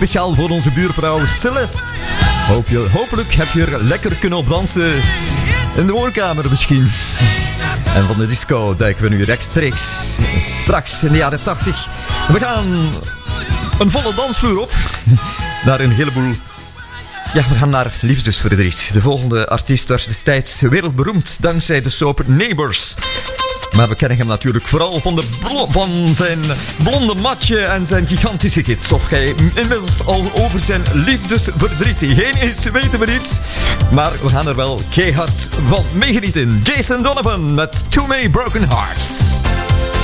speciaal voor onze buurvrouw Celeste. Hopelijk heb je er lekker kunnen op dansen. In de woonkamer misschien. En van de disco duiken we nu rechtstreeks. Straks in de jaren 80. We gaan een volle dansvloer op. Naar een heleboel... Ja, we gaan naar liefdesverdriet. De volgende artiest was destijds wereldberoemd dankzij de soap Neighbours. Maar we kennen hem natuurlijk vooral van zijn blonde matje en zijn gigantische hits. Of hij inmiddels al over zijn liefdesverdriet heen is, weten we niet. Maar we gaan er wel keihard van meegenieten. Jason Donovan met Too Many Broken Hearts.